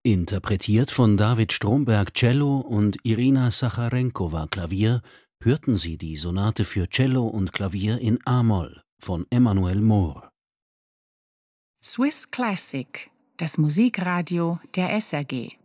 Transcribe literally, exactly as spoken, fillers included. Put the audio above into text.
Interpretiert von David Stromberg Cello und Irina Sacharenkowa Klavier, hörten Sie die Sonate für Cello und Klavier in a-Moll von Emmanuel Mohr. Swiss Classic, das Musikradio der S R G.